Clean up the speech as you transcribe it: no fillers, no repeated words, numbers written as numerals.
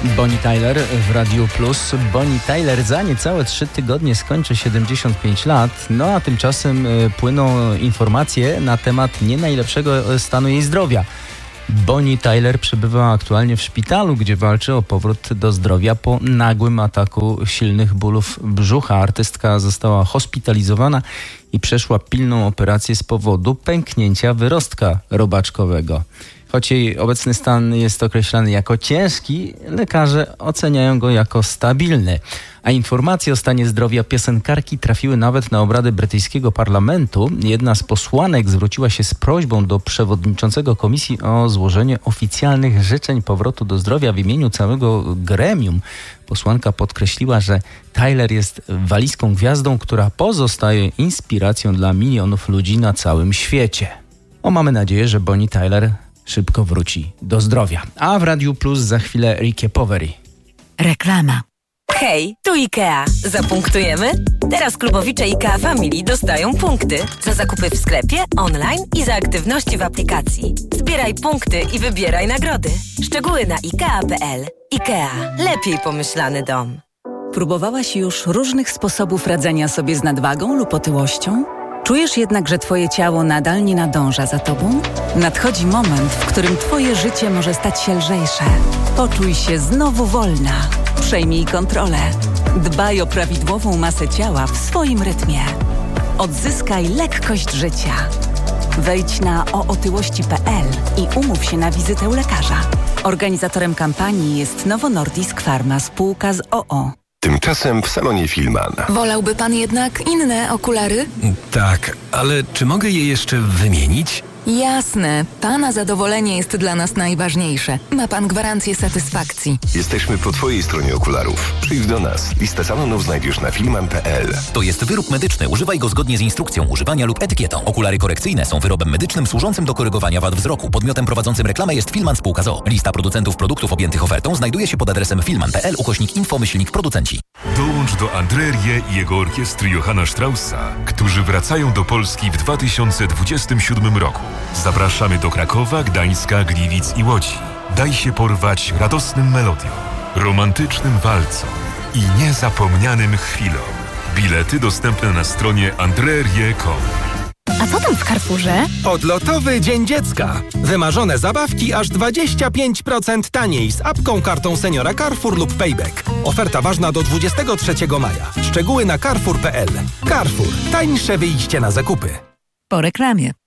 Bonnie Tyler w Radiu Plus. Bonnie Tyler za niecałe 3 tygodnie skończy 75 lat, no a tymczasem płyną informacje na temat nie najlepszego stanu jej zdrowia. Bonnie Tyler przebywa aktualnie w szpitalu, gdzie walczy o powrót do zdrowia po nagłym ataku silnych bólów brzucha. Artystka została hospitalizowana i przeszła pilną operację z powodu pęknięcia wyrostka robaczkowego. Choć jej obecny stan jest określany jako ciężki, lekarze oceniają go jako stabilny. A informacje o stanie zdrowia piosenkarki trafiły nawet na obrady brytyjskiego parlamentu. Jedna z posłanek zwróciła się z prośbą do przewodniczącego komisji o złożenie oficjalnych życzeń powrotu do zdrowia w imieniu całego gremium. Posłanka podkreśliła, że Tyler jest walijską gwiazdą, która pozostaje inspiracją dla milionów ludzi na całym świecie. Mamy nadzieję, że Bonnie Tyler szybko wróci do zdrowia. A w Radiu Plus za chwilę Ricky Poveri. Reklama. Hej, tu IKEA. Zapunktujemy? Teraz klubowicze IKEA Family dostają punkty za zakupy w sklepie, online i za aktywności w aplikacji. Zbieraj punkty i wybieraj nagrody. Szczegóły na ikea.pl. IKEA. Lepiej pomyślany dom. Próbowałaś już różnych sposobów radzenia sobie z nadwagą lub otyłością? Czujesz jednak, że twoje ciało nadal nie nadąża za tobą? Nadchodzi moment, w którym twoje życie może stać się lżejsze. Poczuj się znowu wolna. Przejmij kontrolę. Dbaj o prawidłową masę ciała w swoim rytmie. Odzyskaj lekkość życia. Wejdź na ootyłości.pl i umów się na wizytę u lekarza. Organizatorem kampanii jest Novo Nordisk Pharma, spółka z OO. Tymczasem w salonie Filman. Wolałby pan jednak inne okulary? Tak, ale czy mogę je jeszcze wymienić? Jasne. Pana zadowolenie jest dla nas najważniejsze. Ma pan gwarancję satysfakcji. Jesteśmy po twojej stronie okularów. Przyjdź do nas. Listę salonów znajdziesz na filman.pl. To jest wyrób medyczny. Używaj go zgodnie z instrukcją używania lub etykietą. Okulary korekcyjne są wyrobem medycznym służącym do korygowania wad wzroku. Podmiotem prowadzącym reklamę jest Filman Spółka z o.o. Lista producentów produktów objętych ofertą znajduje się pod adresem filman.pl/info-producenci. Dołącz do Andrerie i jego orkiestry Johanna Straussa, którzy wracają do Polski w 2027 roku. Zapraszamy do Krakowa, Gdańska, Gliwic i Łodzi. Daj się porwać radosnym melodiom, romantycznym walcom i niezapomnianym chwilom. Bilety dostępne na stronie andrerie.com. A co tam w Carrefourze? Odlotowy Dzień Dziecka. Wymarzone zabawki aż 25% taniej z apką, kartą seniora Carrefour lub Payback. Oferta ważna do 23 maja. Szczegóły na carrefour.pl. Carrefour. Tańsze wyjście na zakupy. Po reklamie.